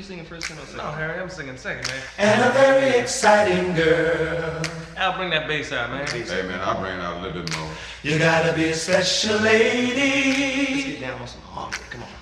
you singing first, tenor, second? No, Harry, I'm singing second, man. And a very exciting girl. Al, bring that bass out, man. Hey man, I'll bring it out a little bit more. You gotta be a special lady. Let's get down on some harmony. Come on.